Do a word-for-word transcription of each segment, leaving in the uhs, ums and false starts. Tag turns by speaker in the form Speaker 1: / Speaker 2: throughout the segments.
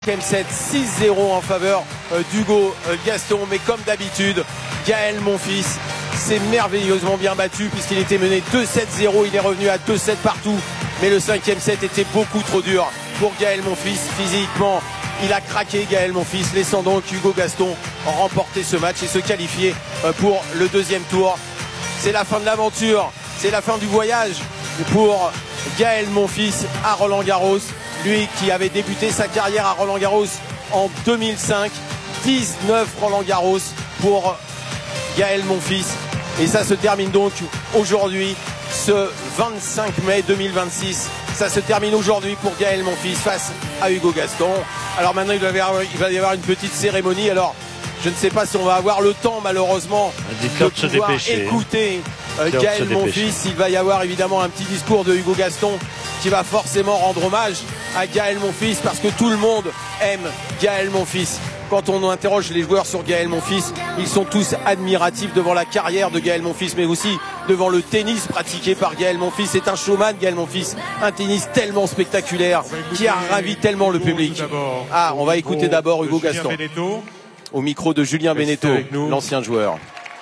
Speaker 1: set six zéro en faveur euh, d'Hugo euh, Gaston, mais comme d'habitude, Gaël Monfils s'est merveilleusement bien battu puisqu'il était mené deux sept zéro, il est revenu à deux sept partout, mais le cinquième set était beaucoup trop dur pour Gaël Monfils. Physiquement, il a craqué Gaël Monfils, laissant donc Hugo Gaston remporter ce match et se qualifier euh, pour le deuxième tour. C'est la fin de l'aventure, c'est la fin du voyage pour Gaël Monfils à Roland-Garros. Lui qui avait débuté sa carrière à Roland-Garros en deux mille cinq, dix-neuf Roland-Garros pour Gaël Monfils. Et ça se termine donc aujourd'hui, ce vingt-cinq mai deux mille vingt-six. Ça se termine aujourd'hui pour Gaël Monfils face à Hugo Gaston. Alors maintenant il va y avoir, il va y avoir une petite cérémonie. Alors je ne sais pas si on va avoir le temps malheureusement de pouvoir écouter euh, Gaël Monfils. Il va y avoir évidemment un petit discours de Hugo Gaston qui va forcément rendre hommage à Gaël Monfils parce que tout le monde aime Gaël Monfils. Quand on interroge les joueurs sur Gaël Monfils, ils sont tous admiratifs devant la carrière de Gaël Monfils, mais aussi devant le tennis pratiqué par Gaël Monfils. C'est un showman, Gaël Monfils, un tennis tellement spectaculaire qui a ravi tellement le public. Ah, on va écouter d'abord Hugo Gaston au micro de Julien Beneteau, l'ancien joueur.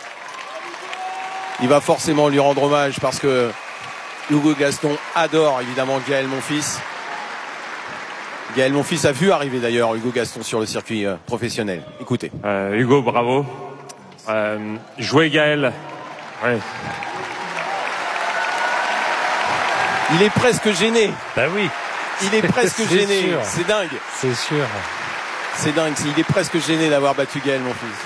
Speaker 1: Il va forcément lui rendre hommage parce que Hugo Gaston adore évidemment Gaël Monfils. Gaël Monfils a vu arriver d'ailleurs Hugo Gaston sur le circuit euh, professionnel. Écoutez.
Speaker 2: Euh, Hugo, bravo. Euh, jouer Gaël. Ouais.
Speaker 1: Il est presque gêné.
Speaker 3: Bah oui.
Speaker 1: Il est presque est gêné. C'est dingue.
Speaker 3: C'est sûr.
Speaker 1: C'est dingue. Il est presque gêné d'avoir battu Gaël Monfils.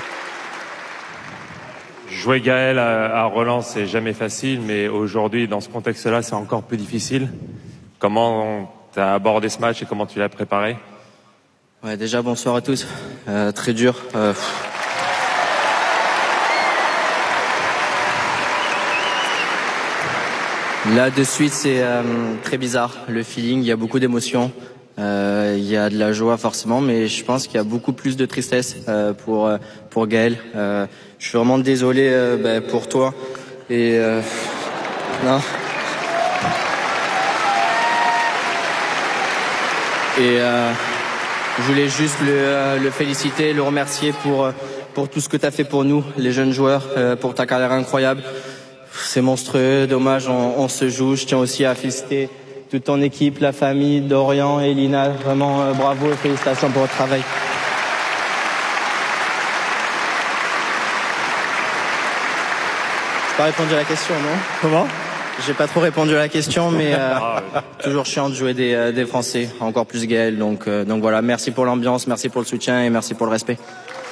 Speaker 2: Jouer Gaël à, à Roland, c'est jamais facile, mais aujourd'hui, dans ce contexte-là, c'est encore plus difficile. Comment tu as abordé ce match et comment tu l'as préparé?
Speaker 4: Ouais, déjà, bonsoir à tous. Euh, très dur. Euh, Là, de suite, c'est euh, très bizarre. Le feeling, il y a beaucoup d'émotions. Euh, il y a de la joie forcément, mais je pense qu'il y a beaucoup plus de tristesse euh, pour euh, pour Gaël. Euh, je suis vraiment désolé euh, ben, pour toi. Et euh, non. Et euh, je voulais juste le, euh, le féliciter, le remercier pour pour tout ce que tu as fait pour nous, les jeunes joueurs, euh, pour ta carrière incroyable. C'est monstrueux, dommage, on, on se joue. Je tiens aussi à féliciter toute ton équipe, la famille, Dorian et Lina. Vraiment euh, bravo et félicitations pour votre travail. J'ai pas répondu à la question, non?
Speaker 3: Comment?
Speaker 4: J'ai pas trop répondu à la question, mais euh, toujours chiant de jouer des, euh, des Français, encore plus Gaël. Donc, euh, donc voilà, merci pour l'ambiance, merci pour le soutien et merci pour le respect.